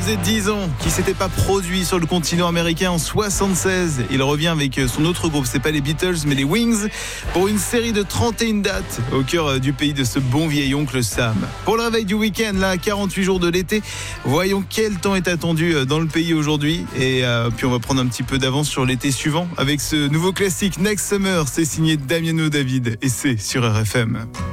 faisait 10 ans qu'il s'était pas produit sur le continent américain en 76. Il revient avec son autre groupe, c'est pas les Beatles mais les Wings, pour une série de 31 dates au cœur du pays de ce bon vieil oncle Sam. Pour le réveil du week-end, là, 48 jours de l'été, voyons quel temps est attendu dans le pays aujourd'hui. Et puis on va prendre un petit peu d'avance sur l'été suivant avec ce nouveau classique Next Summer. C'est signé Damiano David et c'est sur RFM.